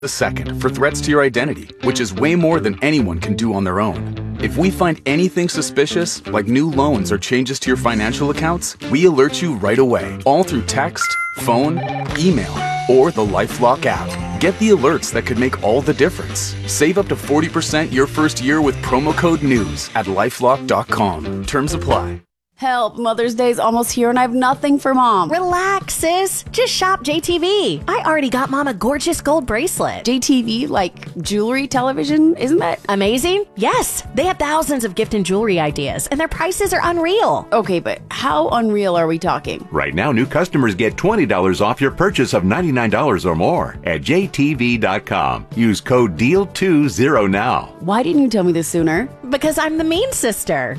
a second for threats to your identity, which is way more than anyone can do on their own. If we find anything suspicious, like new loans or changes to your financial accounts, we alert you right away, all through text, phone, email, or the LifeLock app. Get the alerts that could make all the difference. Save up to 40% your first year with promo code NEWS at lifelock.com. Terms apply. Help, Mother's Day's almost here and I have nothing for Mom. Relax, sis. Just shop JTV. I already got Mom a gorgeous gold bracelet. JTV, like jewelry television, isn't that amazing? Yes. They have thousands of gift and jewelry ideas, and their prices are unreal. Okay, but how unreal are we talking? Right now, new customers get $20 off your purchase of $99 or more at JTV.com. Use code DEAL20 now. Why didn't you tell me this sooner? Because I'm the mean sister.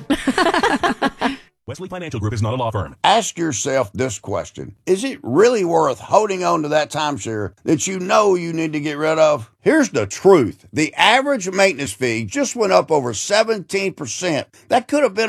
Wesley Financial Group is not a law firm. Ask yourself this question. Is it really worth holding on to that timeshare that you know you need to get rid of? Here's the truth. The average maintenance fee just went up over 17%. That could have been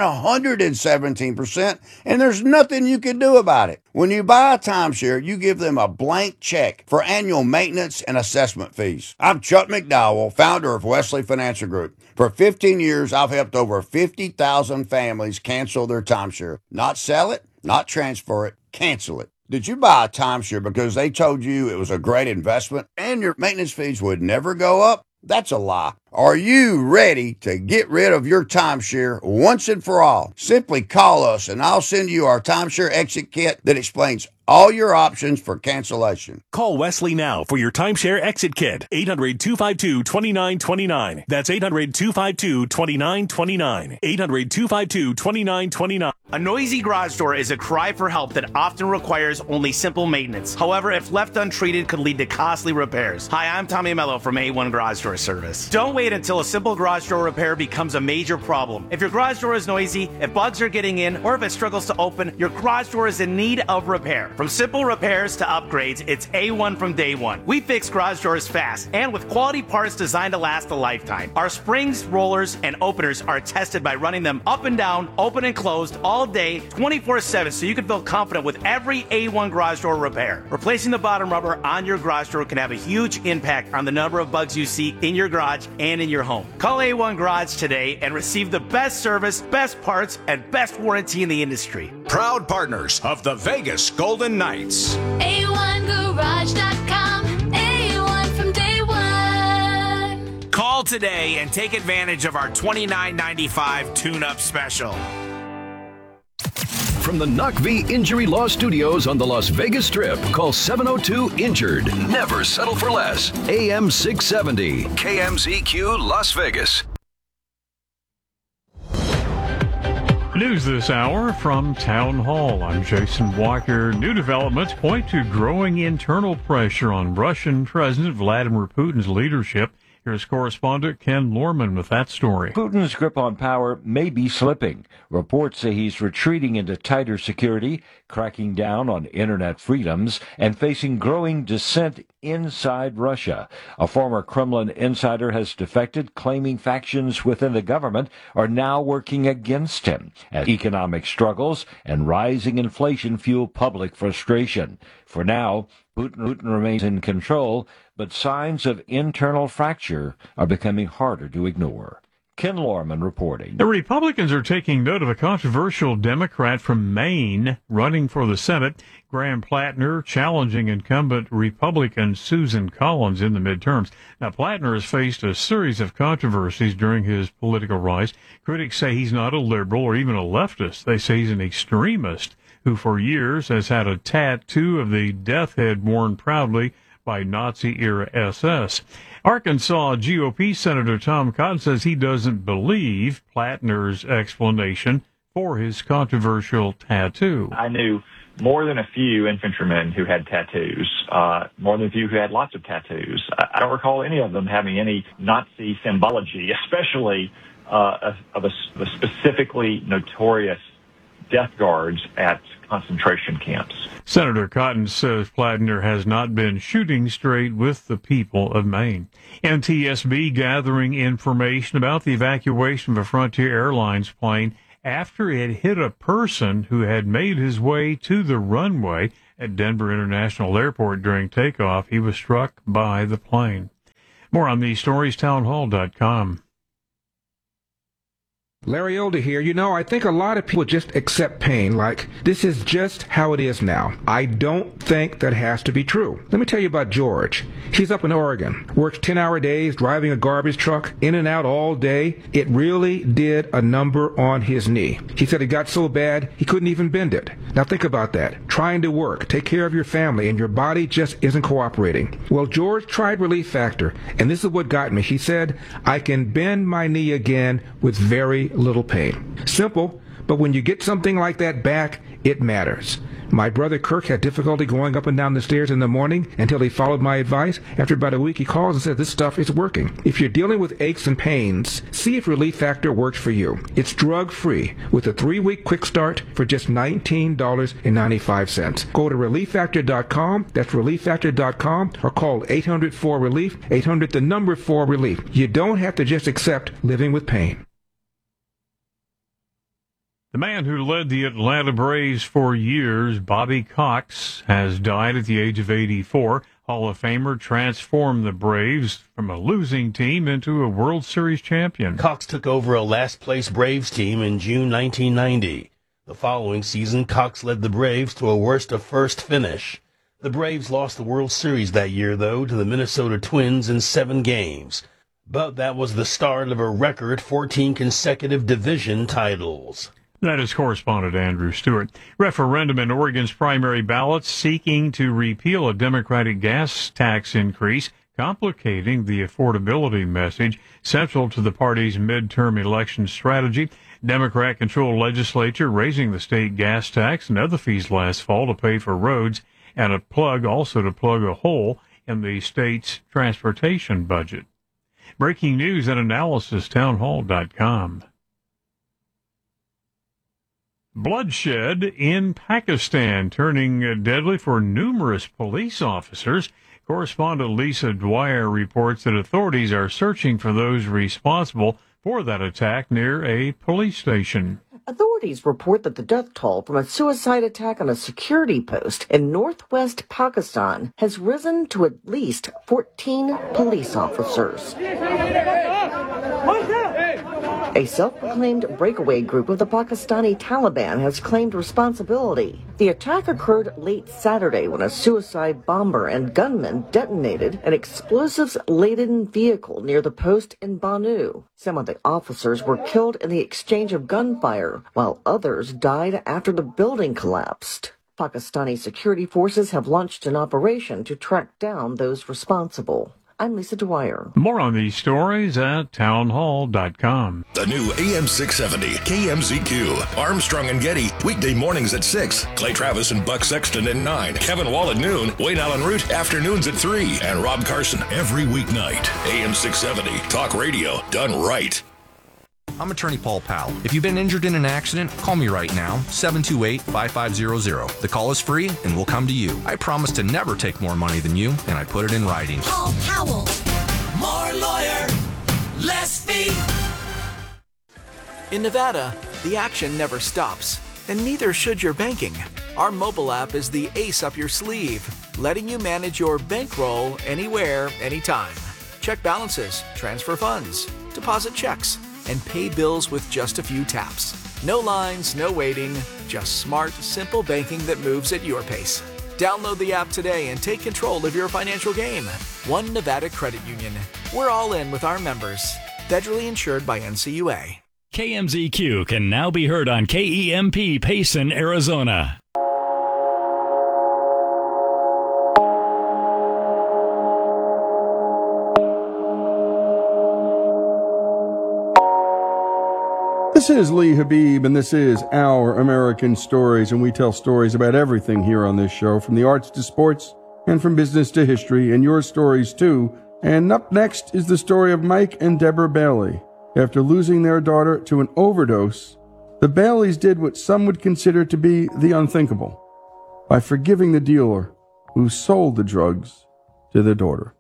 117%, and there's nothing you can do about it. When you buy a timeshare, you give them a blank check for annual maintenance and assessment fees. I'm Chuck McDowell, founder of Wesley Financial Group. For 15 years, I've helped over 50,000 families cancel their timeshare. Not sell it, not transfer it, cancel it. Did you buy a timeshare because they told you it was a great investment and your maintenance fees would never go up? That's a lie. Are you ready to get rid of your timeshare once and for all? Simply call us and I'll send you our timeshare exit kit that explains all your options for cancellation. Call Wesley now for your timeshare exit kit. 800-252-2929. That's 800-252-2929. 800-252-2929. A noisy garage door is a cry for help that often requires only simple maintenance. However, if left untreated, could lead to costly repairs. Hi, I'm Tommy Mello from A1 Garage Door Service. Don't wait until a simple garage door repair becomes a major problem. If your garage door is noisy, if bugs are getting in, or if it struggles to open, your garage door is in need of repair. From simple repairs to upgrades, it's A1 from day one. We fix garage doors fast and with quality parts designed to last a lifetime. Our springs, rollers, and openers are tested by running them up and down, open and closed all day, 24/7, so you can feel confident with every A1 garage door repair. Replacing the bottom rubber on your garage door can have a huge impact on the number of bugs you see in your garage and in your home. Call A1 Garage today and receive the best service, best parts, and best warranty in the industry. Proud partners of the Vegas Golden Knights. A1Garage.com. A1 from day one. Call today and take advantage of our $29.95 tune-up special. From the Knock V Injury Law Studios on the Las Vegas Strip, call 702-INJURED. Never settle for less. AM 670, KMZQ Las Vegas. News this hour from Town Hall. I'm Jason Walker. New developments point to growing internal pressure on Russian President Vladimir Putin's leadership. Here's correspondent Ken Lorman with that story. Putin's grip on power may be slipping. Reports say he's retreating into tighter security, cracking down on internet freedoms, and facing growing dissent inside Russia. A former Kremlin insider has defected, claiming factions within the government are now working against him, as economic struggles and rising inflation fuel public frustration. For now, Putin remains in control, but signs of internal fracture are becoming harder to ignore. Ken Lorman reporting. The Republicans are taking note of a controversial Democrat from Maine running for the Senate, Graham Plattner, challenging incumbent Republican Susan Collins in the midterms. Now, Plattner has faced a series of controversies during his political rise. Critics say he's not a liberal or even a leftist. They say he's an extremist who for years has had a tattoo of the death head worn proudly by Nazi-era SS. Arkansas GOP Senator Tom Cotton says he doesn't believe Plattner's explanation for his controversial tattoo. I knew more than a few infantrymen who had tattoos, more than a few who had lots of tattoos. I don't recall any of them having any Nazi symbology, especially of a specifically notorious death guards at concentration camps. Senator Cotton says Plattner has not been shooting straight with the people of Maine. NTSB gathering information about the evacuation of a Frontier Airlines plane after it hit a person who had made his way to the runway at Denver International Airport during takeoff. He was struck by the plane. More on these stories, townhall.com. Larry Elder here. You know, I think a lot of people just accept pain like this is just how it is now. I don't think that has to be true. Let me tell you about George. He's up in Oregon, works 10-hour days, driving a garbage truck, in and out all day. It really did a number on his knee. He said it got so bad he couldn't even bend it. Now think about that. Trying to work, take care of your family, and your body just isn't cooperating. Well, George tried Relief Factor, and this is what got me. He said, I can bend my knee again with very little pain. Simple, but when you get something like that back, it matters. My brother Kirk had difficulty going up and down the stairs in the morning until he followed my advice. After about a week, he calls and says, this stuff is working. If you're dealing with aches and pains, see if Relief Factor works for you. It's drug-free with a 3-week quick start for just $19.95. Go to ReliefFactor.com, that's ReliefFactor.com, or call 800-4-RELIEF, 800-4-RELIEF. You don't have to just accept living with pain. The man who led the Atlanta Braves for years, Bobby Cox, has died at the age of 84. Hall of Famer transformed the Braves from a losing team into a World Series champion. Cox took over a last-place Braves team in June 1990. The following season, Cox led the Braves to a worst-of-first finish. The Braves lost the World Series that year, though, to the Minnesota Twins in 7 games. But that was the start of a record 14 consecutive division titles. That is correspondent Andrew Stewart. Referendum in Oregon's primary ballots seeking to repeal a Democratic gas tax increase, complicating the affordability message central to the party's midterm election strategy. Democrat-controlled legislature raising the state gas tax and other fees last fall to pay for roads and to plug a hole in the state's transportation budget. Breaking news and analysis, townhall.com. Bloodshed in Pakistan turning deadly for numerous police officers. Correspondent Lisa Dwyer reports that authorities are searching for those responsible for that attack near a police station. Authorities report that the death toll from a suicide attack on a security post in northwest Pakistan has risen to at least 14 police officers. A self-proclaimed breakaway group of the Pakistani Taliban has claimed responsibility. The attack occurred late Saturday when a suicide bomber and gunman detonated an explosives-laden vehicle near the post in Banu. Some of the officers were killed in the exchange of gunfire, while others died after the building collapsed. Pakistani security forces have launched an operation to track down those responsible. I'm Lisa Dwyer. More on these stories at townhall.com. The new AM 670 KMZQ. Armstrong and Getty, weekday mornings at 6. Clay Travis and Buck Sexton at 9. Kevin Wall at noon. Wayne Allen Root, afternoons at 3. And Rob Carson every weeknight. AM 670. Talk radio done right. I'm attorney Paul Powell. If you've been injured in an accident, call me right now, 728-5500. The call is free and we'll come to you. I promise to never take more money than you, and I put it in writing. Paul Powell. More lawyer, less fee. In Nevada, the action never stops, and neither should your banking. Our mobile app is the ace up your sleeve, letting you manage your bankroll anywhere, anytime. Check balances, transfer funds, deposit checks, and pay bills with just a few taps. No lines, no waiting, just smart, simple banking that moves at your pace. Download the app today and take control of your financial game. One Nevada Credit Union. We're all in with our members. Federally insured by NCUA. KMZQ can now be heard on KEMP Payson, Arizona. This is Lee Habib, and this is Our American Stories, and we tell stories about everything here on this show, from the arts to sports, and from business to history, and your stories too. And up next is the story of Mike and Deborah Bailey. After losing their daughter to an overdose, the Baileys did what some would consider to be the unthinkable, by forgiving the dealer who sold the drugs to their daughter.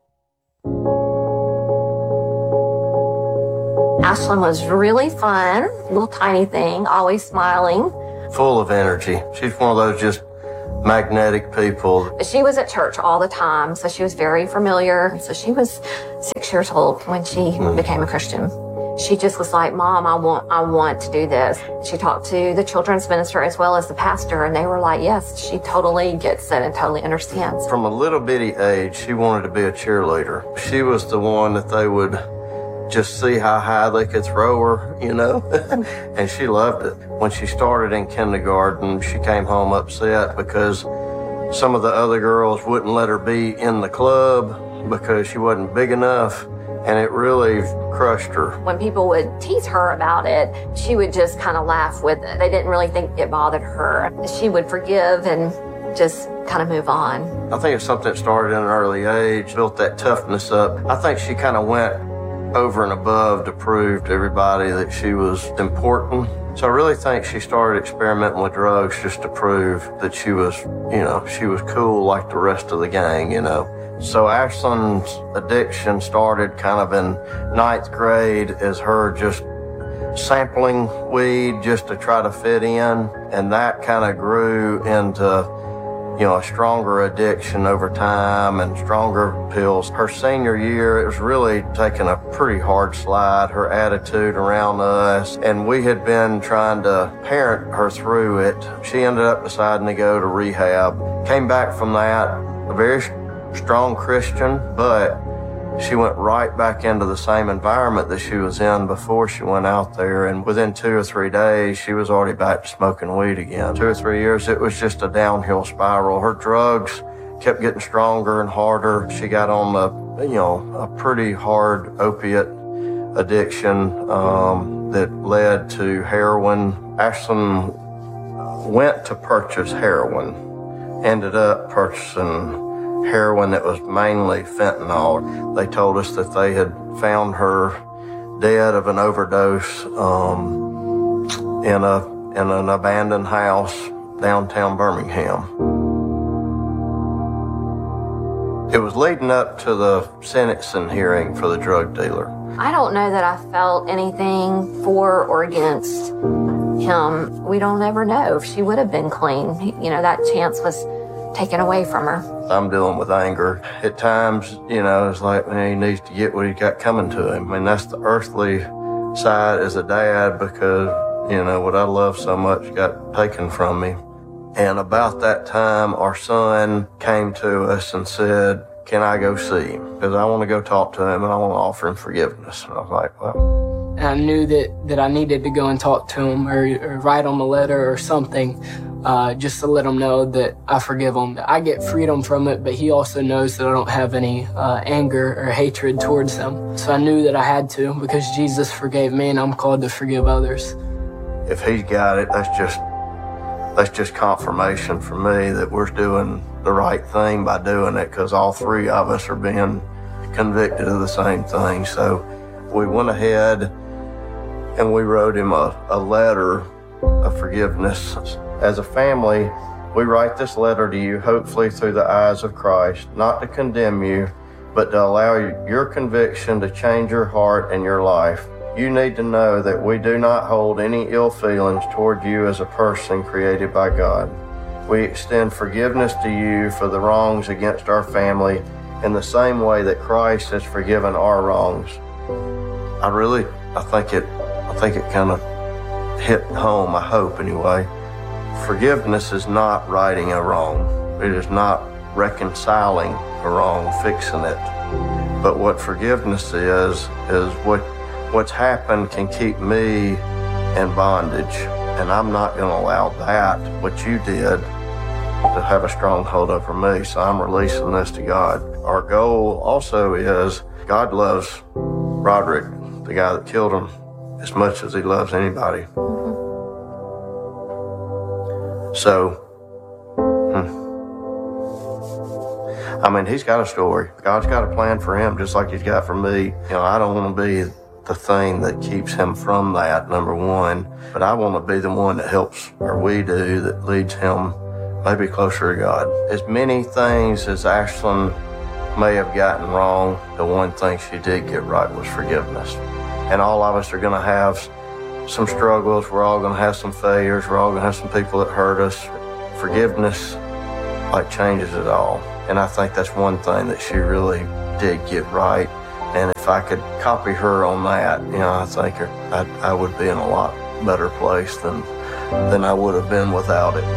Ashlyn was really fun, little tiny thing, always smiling. Full of energy. She's one of those just magnetic people. She was at church all the time, so she was very familiar. So she was 6 years old when she became a Christian. She just was like, Mom, I want to do this. She talked to the children's minister as well as the pastor, and they were like, yes, she totally gets it and totally understands. From a little bitty age, she wanted to be a cheerleader. She was the one that they would just see how high they could throw her, you know, and she loved it. When she started in kindergarten, she came home upset because some of the other girls wouldn't let her be in the club because she wasn't big enough, and it really crushed her. When people would tease her about it, she would just kind of laugh with it. They didn't really think it bothered her. She would forgive and just kind of move on. I think it's something that started at an early age, built that toughness up. I think she kind of went over and above to prove to everybody that she was important. So I really think she started experimenting with drugs just to prove that she was, you know, she was cool like the rest of the gang, you know. So Ashlyn's addiction started kind of in 9th grade as her just sampling weed just to try to fit in. And that kind of grew into, you know, a stronger addiction over time and stronger pills. Her senior year, it was really taking a pretty hard slide, her attitude around us, and we had been trying to parent her through it. She ended up deciding to go to rehab. Came back from that, a very strong Christian, but she went right back into the same environment that she was in before she went out there. And within 2 or 3 days, she was already back to smoking weed again. 2 or 3 years, it was just a downhill spiral. Her drugs kept getting stronger and harder. She got on a pretty hard opiate addiction that led to heroin. Ashlyn went to purchase heroin, ended up purchasing heroin that was mainly fentanyl. They told us that they had found her dead of an overdose in an abandoned house downtown Birmingham. It was leading up to the sentencing hearing for the drug dealer. I don't know that I felt anything for or against him. We don't ever know if she would have been clean. You know, that chance was taken away from her. I'm dealing with anger. At times, you know, it's like, man, he needs to get what he got coming to him. I mean, that's the earthly side as a dad because, you know, what I love so much got taken from me. And about that time, our son came to us and said, can I go see him? Because I want to go talk to him and I want to offer him forgiveness. And I was like, well. And I knew that I needed to go and talk to him or write him a letter or something. Just to let him know that I forgive him. I get freedom from it, but he also knows that I don't have any anger or hatred towards him. So I knew that I had to because Jesus forgave me and I'm called to forgive others. If he's got it, that's just confirmation for me that we're doing the right thing by doing it because all 3 of us are being convicted of the same thing. So we went ahead and we wrote him a letter of forgiveness. As a family, we write this letter to you, hopefully through the eyes of Christ, not to condemn you, but to allow your conviction to change your heart and your life. You need to know that we do not hold any ill feelings toward you as a person created by God. We extend forgiveness to you for the wrongs against our family in the same way that Christ has forgiven our wrongs. I think it kind of hit home, I hope anyway. Forgiveness is not righting a wrong. It is not reconciling a wrong, fixing it. But what forgiveness is what's happened can keep me in bondage. And I'm not going to allow that, what you did, to have a stronghold over me. So I'm releasing this to God. Our goal also is God loves Roderick, the guy that killed him, as much as he loves anybody. So, I mean, he's got a story. God's got a plan for him, just like he's got for me. You know, I don't want to be the thing that keeps him from that, number one, but I want to be the one that helps, or we do, that leads him maybe closer to God. As many things as Ashlyn may have gotten wrong, the one thing she did get right was forgiveness. And all of us are going to have some struggles. We're all going to have some failures. We're all going to have some people that hurt us. Forgiveness like changes it all. And I think that's one thing that she really did get right. And if I could copy her on that, I think I would be in a lot better place than I would have been without it.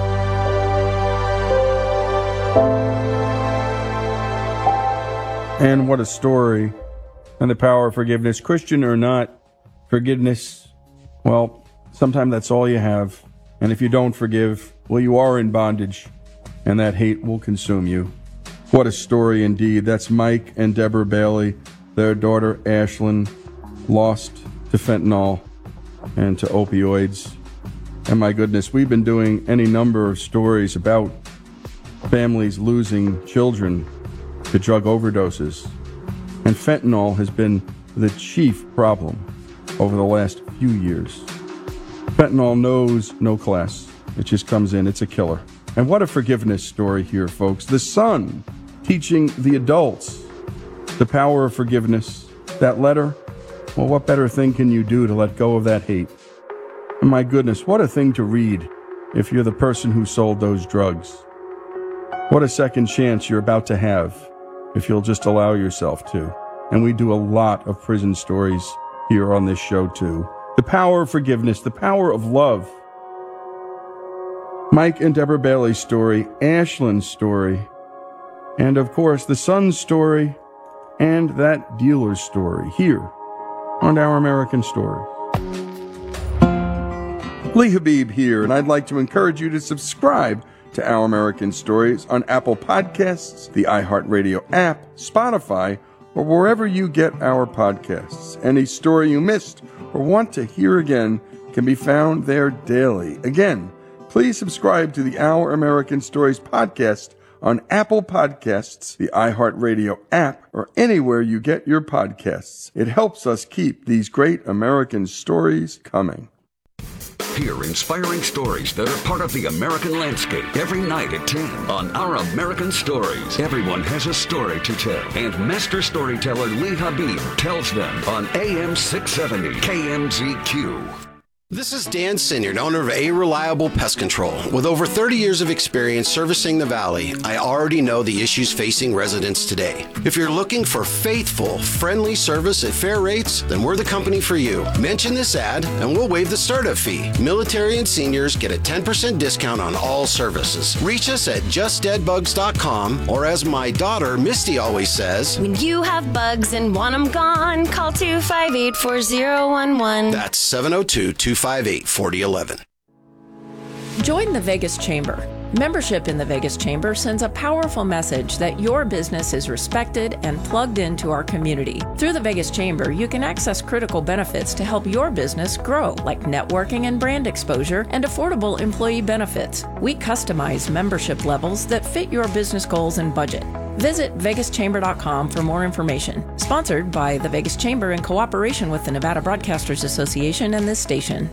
And what a story. And the power of forgiveness. Christian or not, forgiveness, well, sometimes that's all you have. And if you don't forgive, well, you are in bondage, and that hate will consume you. What a story indeed. That's Mike and Deborah Bailey. Their daughter, Ashlyn, lost to fentanyl and to opioids. And my goodness, we've been doing any number of stories about families losing children to drug overdoses. And fentanyl has been the chief problem over the last few years. Fentanyl knows no class. It just comes in. It's a killer. And what a forgiveness story here, folks. The son teaching the adults the power of forgiveness. That letter, well, what better thing can you do to let go of that hate? And my goodness, what a thing to read if you're the person who sold those drugs. What a second chance you're about to have if you'll just allow yourself to. And we do a lot of prison stories here on this show too. The power of forgiveness, the power of love. Mike and Deborah Bailey's story, Ashlyn's story, and of course the son's story, and that dealer's story here on Our American Stories. Lee Habib here, and I'd like to encourage you to subscribe to Our American Stories on Apple Podcasts, the iHeartRadio app, Spotify, or wherever you get our podcasts. Any story you missed or want to hear again can be found there daily. Again, please subscribe to the Our American Stories podcast on Apple Podcasts, the iHeartRadio app, or anywhere you get your podcasts. It helps us keep these great American stories coming. Hear inspiring stories that are part of the American landscape every night at 10 on Our American Stories. Everyone has a story to tell, and master storyteller Lee Habib tells them on AM 670 KMZQ. This is Dan Sinyard, owner of A Reliable Pest Control. With over 30 years of experience servicing the Valley, I already know the issues facing residents today. If you're looking for faithful, friendly service at fair rates, then we're the company for you. Mention this ad and we'll waive the startup fee. Military and seniors get a 10% discount on all services. Reach us at justdeadbugs.com, or as my daughter Misty always says, when you have bugs and want them gone, call 258-4011. That's 702-258-4011. Join the Vegas Chamber. Membership in the Vegas Chamber sends a powerful message that your business is respected and plugged into our community. Through the Vegas Chamber, you can access critical benefits to help your business grow, like networking and brand exposure and affordable employee benefits. We customize membership levels that fit your business goals and budget. Visit vegaschamber.com for more information. Sponsored by the Vegas Chamber in cooperation with the Nevada Broadcasters Association and this station.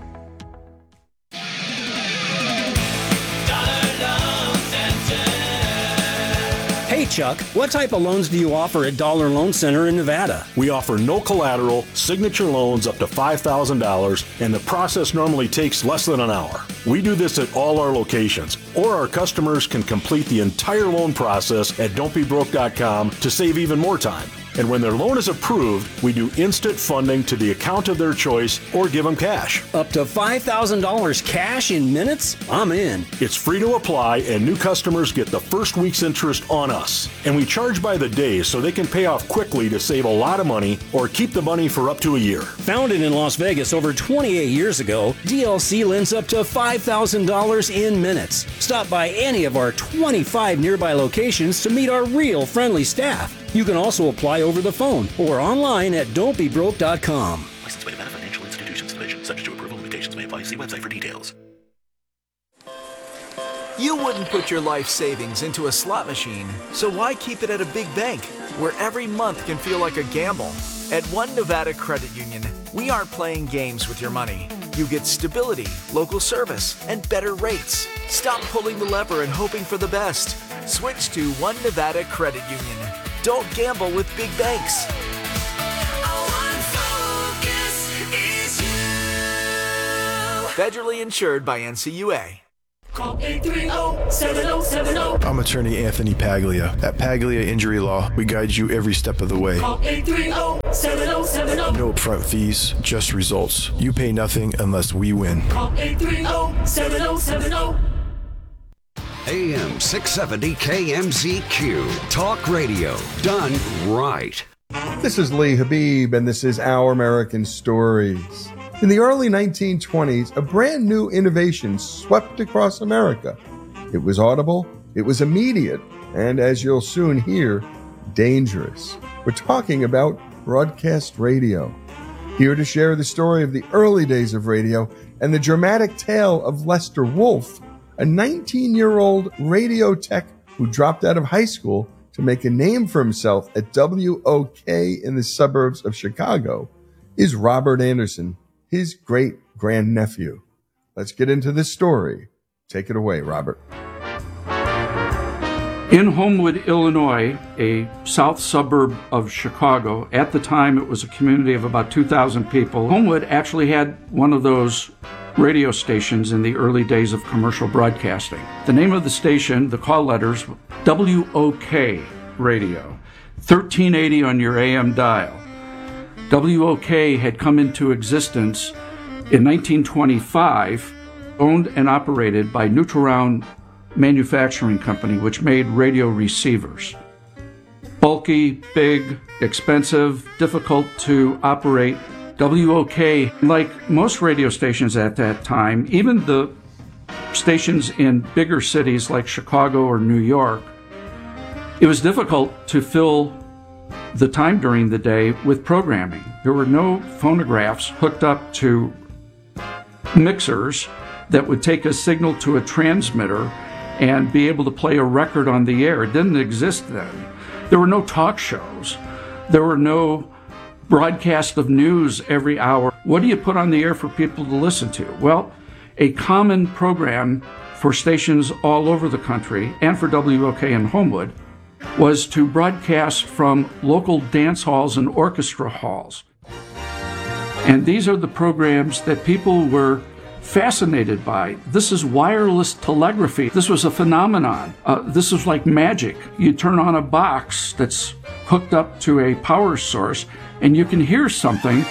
Hey Chuck, what type of loans do you offer at Dollar Loan Center in Nevada? We offer no collateral, signature loans up to $5,000, and the process normally takes less than an hour. We do this at all our locations, or our customers can complete the entire loan process at don'tbebroke.com to save even more time. And when their loan is approved, we do instant funding to the account of their choice or give them cash. Up to $5,000 cash in minutes? I'm in. It's free to apply, and new customers get the first week's interest on us. And we charge by the day so they can pay off quickly to save a lot of money or keep the money for up to a year. Founded in Las Vegas over 28 years ago, DLC lends up to $5,000 in minutes. Stop by any of our 25 nearby locations to meet our real friendly staff. You can also apply over the phone or online at don'tbebroke.com. Licensed by Nevada Financial Institutions Division. Subject to approval. Limitations may apply. See website for details. You wouldn't put your life savings into a slot machine, so why keep it at a big bank where every month can feel like a gamble? At One Nevada Credit Union, we aren't playing games with your money. You get stability, local service, and better rates. Stop pulling the lever and hoping for the best. Switch to One Nevada Credit Union. Don't gamble with big banks. Federally insured by NCUA. Call 830-7070. I'm attorney Anthony Paglia. At Paglia Injury Law, we guide you every step of the way. Call 830-7070. No upfront fees, just results. You pay nothing unless we win. Call 830-7070. AM 670 KMZQ. Talk radio done right. This is Lee Habib, and this is Our American Stories. In the early 1920s, a brand new innovation swept across America. It was audible, it was immediate, and as you'll soon hear, dangerous. We're talking about broadcast radio. Here to share the story of the early days of radio and the dramatic tale of Lester Wolf, a 19-year-old radio tech who dropped out of high school to make a name for himself at WOK in the suburbs of Chicago, is Robert Anderson, his great-grandnephew. Let's get into this story. Take it away, Robert. In Homewood, Illinois, a south suburb of Chicago, at the time it was a community of about 2,000 people, Homewood actually had one of those radio stations in the early days of commercial broadcasting. The name of the station, the call letters, WOK Radio, 1380 on your AM dial. WOK had come into existence in 1925, owned and operated by Neutround Manufacturing Company, which made radio receivers. Bulky, big, expensive, difficult to operate. WOK, like most radio stations at that time, even the stations in bigger cities like Chicago or New York, it was difficult to fill the time during the day with programming. There were no phonographs hooked up to mixers that would take a signal to a transmitter and be able to play a record on the air. It didn't exist then. There were no talk shows. There were no broadcast of news every hour. What do you put on the air for people to listen to? Well, a common program for stations all over the country and for WOK in Homewood was to broadcast from local dance halls and orchestra halls. And these are the programs that people were fascinated by. This is wireless telegraphy. This was a phenomenon. This was like magic. You turn on a box that's hooked up to a power source and you can hear something.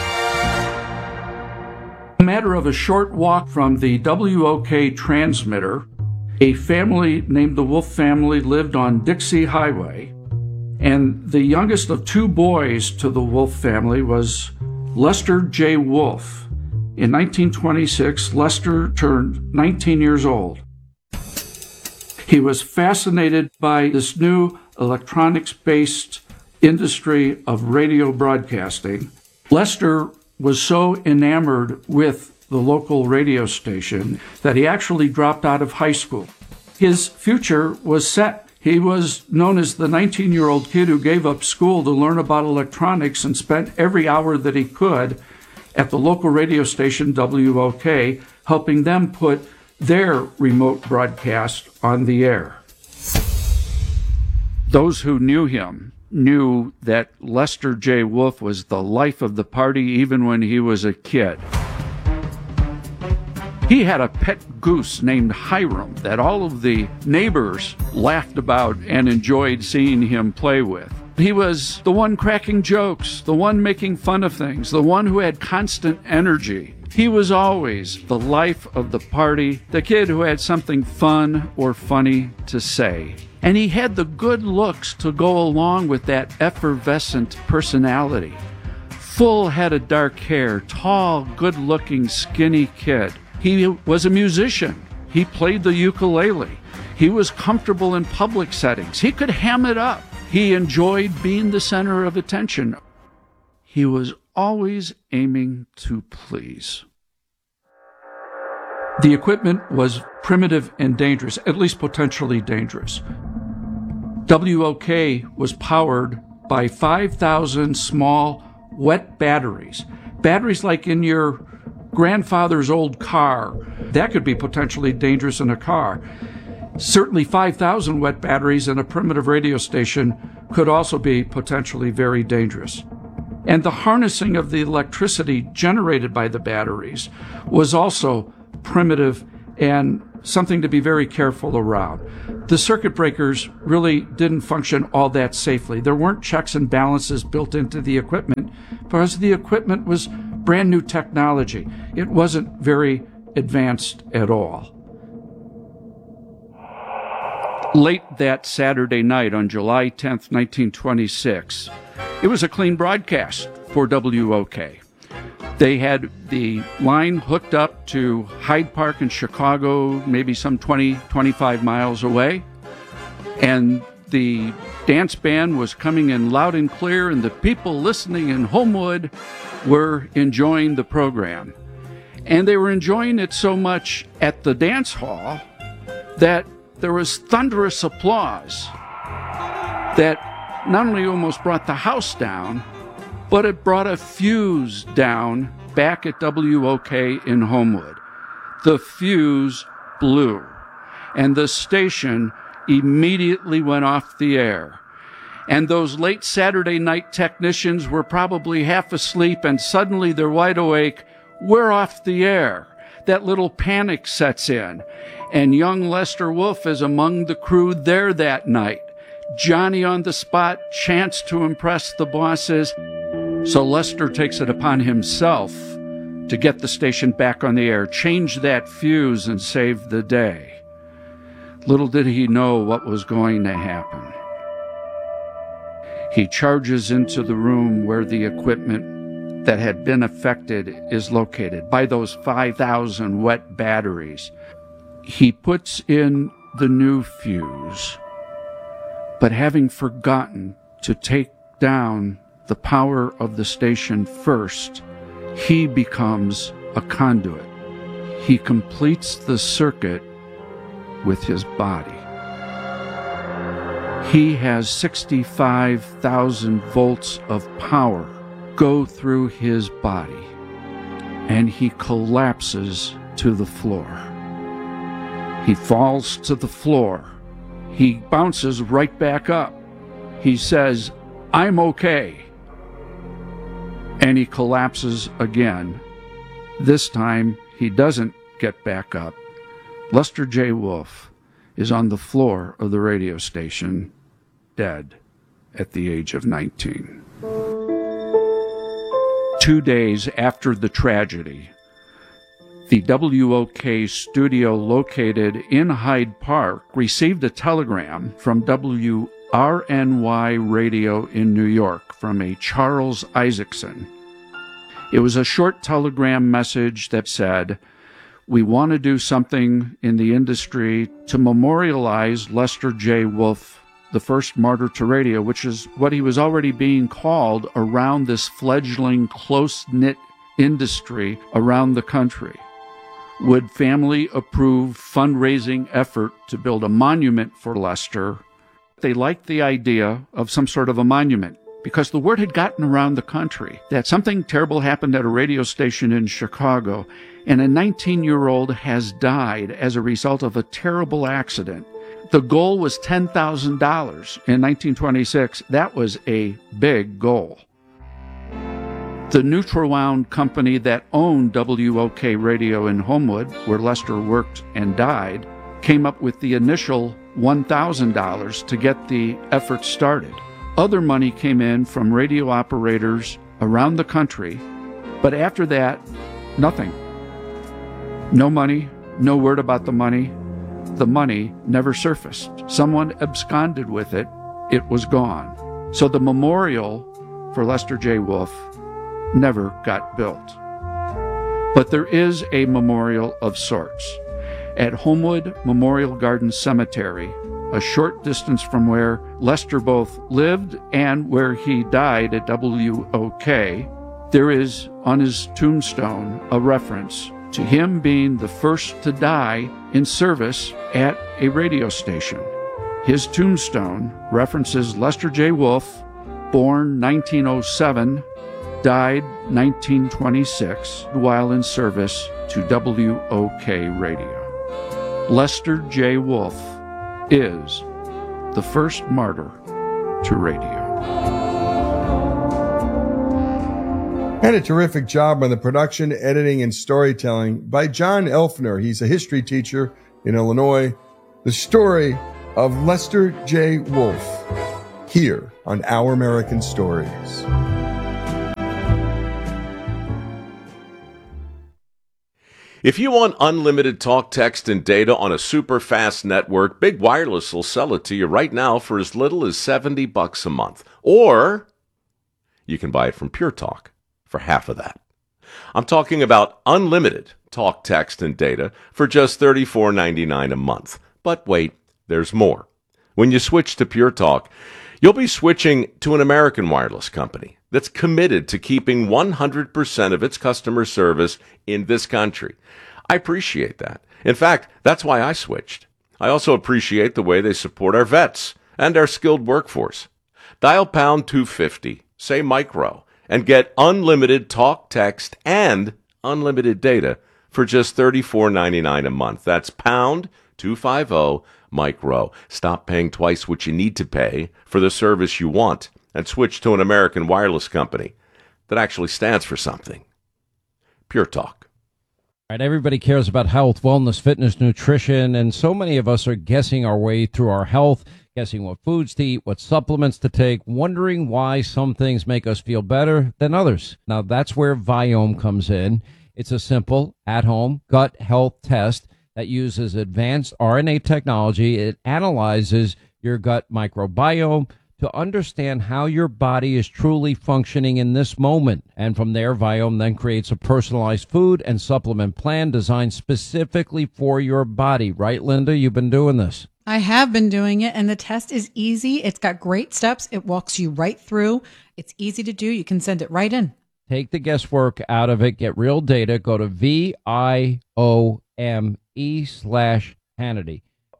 A matter of a short walk from the WOK transmitter, a family named the Wolf family lived on Dixie Highway, and the youngest of two boys to the Wolf family was Lester J. Wolf. In 1926, Lester turned 19 years old. He was fascinated by this new electronics-based industry of radio broadcasting. Lester was so enamored with the local radio station that he actually dropped out of high school. His future was set. He was known as the 19-year-old kid who gave up school to learn about electronics and spent every hour that he could at the local radio station WOK, helping them put their remote broadcast on the air. Those who knew him knew that Lester J. Wolf was the life of the party even when he was a kid. He had a pet goose named Hiram that all of the neighbors laughed about and enjoyed seeing him play with. He was the one cracking jokes, the one making fun of things, the one who had constant energy. He was always the life of the party, the kid who had something fun or funny to say. And he had the good looks to go along with that effervescent personality. Full head of dark hair, tall, good-looking, skinny kid. He was a musician. He played the ukulele. He was comfortable in public settings. He could ham it up. He enjoyed being the center of attention. He was always aiming to please. The equipment was primitive and dangerous, at least potentially dangerous. WOK was powered by 5,000 small wet batteries. Batteries like in your grandfather's old car. That could be potentially dangerous in a car. Certainly 5,000 wet batteries in a primitive radio station could also be potentially very dangerous. And the harnessing of the electricity generated by the batteries was also primitive and something to be very careful around. The circuit breakers really didn't function all that safely. There weren't checks and balances built into the equipment because the equipment was brand new technology. It wasn't very advanced at all. Late that Saturday night on July 10th, 1926, it was a clean broadcast for WOK. They had the line hooked up to Hyde Park in Chicago, maybe some 20, 25 miles away. And the dance band was coming in loud and clear, and the people listening in Homewood were enjoying the program. And they were enjoying it so much at the dance hall that there was thunderous applause that not only almost brought the house down, but it brought a fuse down back at WOK in Homewood. The fuse blew, and the station immediately went off the air. And those late Saturday night technicians were probably half asleep, and suddenly they're wide awake. We're off the air. That little panic sets in, and young Lester Wolf is among the crew there that night. Johnny on the spot chants to impress the bosses. So Lester takes it upon himself to get the station back on the air, change that fuse, and save the day. Little did he know what was going to happen. He charges into the room where the equipment that had been affected is located by those 5,000 wet batteries. He puts in the new fuse, but having forgotten to take down the power of the station first, he becomes a conduit. He completes the circuit with his body. He has 65,000 volts of power go through his body, and he collapses to the floor. He falls to the floor. He bounces right back up. He says, "I'm okay." And he collapses again. This time, he doesn't get back up. Lester J. Wolf is on the floor of the radio station, dead at the age of 19. 2 days after the tragedy, the WOK studio located in Hyde Park received a telegram from WRNY Radio in New York from a Charles Isaacson. It was a short telegram message that said, "We want to do something in the industry to memorialize Lester J. Wolf, the first martyr to radio," which is what he was already being called around this fledgling, close-knit industry around the country. Would family approve fundraising effort to build a monument for Lester? They liked the idea of some sort of a monument because the word had gotten around the country that something terrible happened at a radio station in Chicago, and a 19-year-old has died as a result of a terrible accident. The goal was $10,000 in 1926. That was a big goal. The Nutrawound company that owned WOK Radio in Homewood, where Lester worked and died, came up with the initial $1,000 to get the effort started. Other money came in from radio operators around the country, but after that, nothing. No money, no word about the money. The money never surfaced. Someone absconded with it. It was gone. So the memorial for Lester J. Wolf never got built. But there is a memorial of sorts. At Homewood Memorial Garden Cemetery, a short distance from where Lester both lived and where he died at WOK, there is on his tombstone a reference to him being the first to die in service at a radio station. His tombstone references Lester J. Wolf, born 1907, died 1926 while in service to WOK Radio. Lester J. Wolf is the first martyr to radio. And a terrific job on the production, editing, and storytelling by John Elfner. He's a history teacher in Illinois. The story of Lester J. Wolf, here on Our American Stories. If you want unlimited talk, text, and data on a super fast network, Big Wireless will sell it to you right now for as little as $70 a month. Or you can buy it from Pure Talk for half of that. I'm talking about unlimited talk, text, and data for just $34.99 a month. But wait, there's more. When you switch to Pure Talk, you'll be switching to an American wireless company that's committed to keeping 100% of its customer service in this country. I appreciate that. In fact, that's why I switched. I also appreciate the way they support our vets and our skilled workforce. Dial pound 250, say micro, and get unlimited talk, text, and unlimited data for just $34.99 a month. That's pound 250 micro. Stop paying twice what you need to pay for the service you want and switch to an American wireless company that actually stands for something. Pure Talk. Right, everybody cares about health, wellness, fitness, nutrition, and so many of us are guessing our way through our health, guessing what foods to eat, what supplements to take, wondering why some things make us feel better than others. Now, that's where Viome comes in. It's a simple, at-home gut health test that uses advanced RNA technology. It analyzes your gut microbiome to understand how your body is truly functioning in this moment. And from there, Viome then creates a personalized food and supplement plan designed specifically for your body. Right, Linda? You've been doing this. I have been doing it, and the test is easy. It's got great steps. It walks you right through. It's easy to do. You can send it right in. Take the guesswork out of it. Get real data. Go to VIOME/Hannity.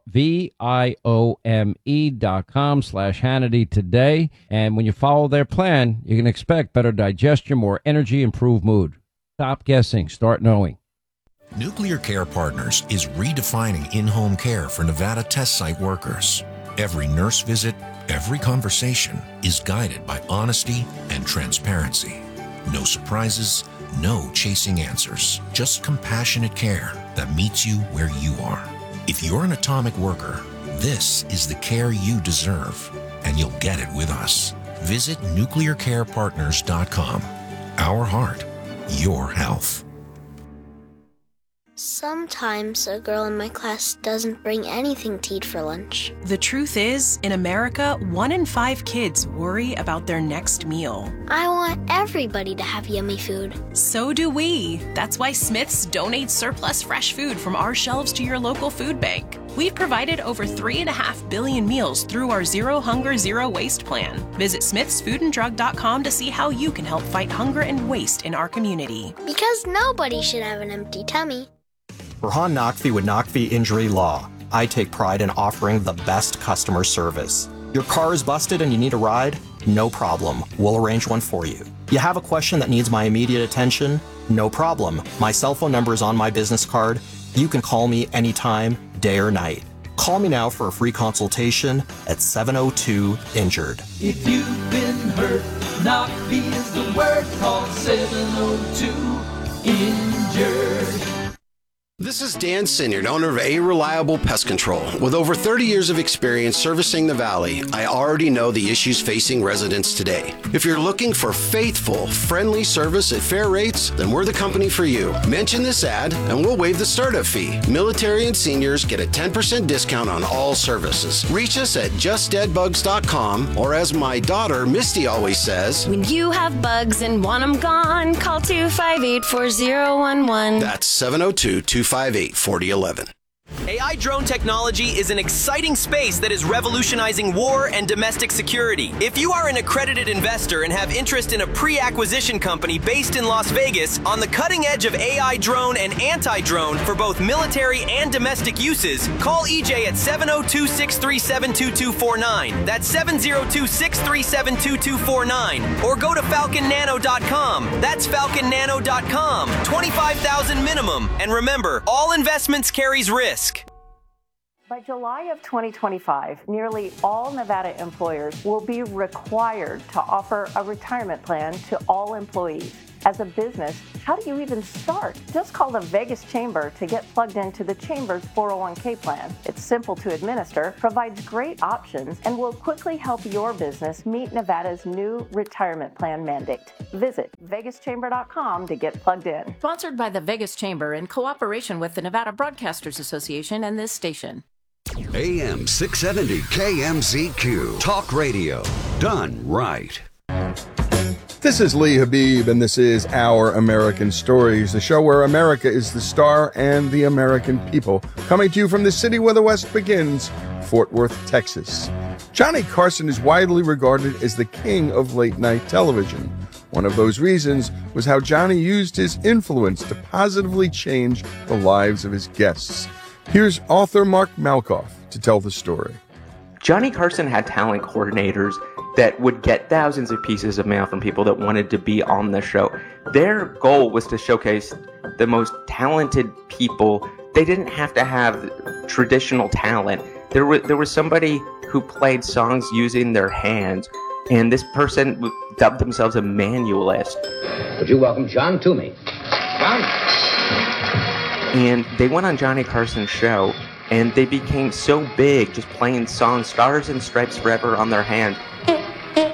VIOME.com/Hannity today. And when you follow their plan, you can expect better digestion, more energy, improved mood. Stop guessing. Start knowing. Nuclear Care Partners is redefining in-home care for Nevada test site workers. Every nurse visit, every conversation is guided by honesty and transparency. No surprises, no chasing answers, just compassionate care that meets you where you are. If you're an atomic worker, this is the care you deserve, and you'll get it with us. Visit nuclearcarepartners.com. Our heart, your health. Sometimes a girl in my class doesn't bring anything to eat for lunch. The truth is, in America, 1 in 5 kids worry about their next meal. I want everybody to have yummy food. So do we. That's why Smith's donates surplus fresh food from our shelves to your local food bank. We've provided over 3.5 billion meals through our Zero Hunger, Zero Waste plan. Visit smithsfoodanddrug.com to see how you can help fight hunger and waste in our community. Because nobody should have an empty tummy. Burhan Naqvi with Naqvi Injury Law. I take pride in offering the best customer service. Your car is busted and you need a ride? No problem. We'll arrange one for you. You have a question that needs my immediate attention? No problem. My cell phone number is on my business card. You can call me anytime, day or night. Call me now for a free consultation at 702-INJURED. If you've been hurt, Naqvi is the word. Call 702-INJURED. This is Dan Sinyard, owner of A Reliable Pest Control. With over 30 years of experience servicing the Valley, I already know the issues facing residents today. If you're looking for faithful, friendly service at fair rates, then we're the company for you. Mention this ad and we'll waive the startup fee. Military and seniors get a 10% discount on all services. Reach us at justdeadbugs.com, or as my daughter Misty always says, when you have bugs and want them gone, call 258-4011. That's 702-258-4011. AI drone technology is an exciting space that is revolutionizing war and domestic security. If you are an accredited investor and have interest in a pre-acquisition company based in Las Vegas on the cutting edge of AI drone and anti-drone for both military and domestic uses, call EJ at 702-637-2249. That's 702-637-2249. Or go to falconnano.com. That's falconnano.com. $25,000 minimum. And remember, all investments carries risk. By July of 2025, nearly all Nevada employers will be required to offer a retirement plan to all employees. As a business, how do you even start? Just call the Vegas Chamber to get plugged into the Chamber's 401k plan. It's simple to administer, provides great options, and will quickly help your business meet Nevada's new retirement plan mandate. Visit vegaschamber.com to get plugged in. Sponsored by the Vegas Chamber in cooperation with the Nevada Broadcasters Association and this station. AM 670 KMZQ. Talk radio. Done right. This is Lee Habib, and this is Our American Stories, the show where America is the star and the American people. Coming to you from the city where the West begins, Fort Worth, Texas. Johnny Carson is widely regarded as the king of late-night television. One of those reasons was how Johnny used his influence to positively change the lives of his guests. Here's author Mark Malkoff to tell the story. Johnny Carson had talent coordinators that would get thousands of pieces of mail from people that wanted to be on the show. Their goal was to showcase the most talented people. They didn't have to have traditional talent. There was somebody who played songs using their hands, and this person dubbed themselves a manualist. Would you welcome John Toomey? John! And they went on Johnny Carson's show, and they became so big just playing songs, Stars and Stripes Forever on their hand,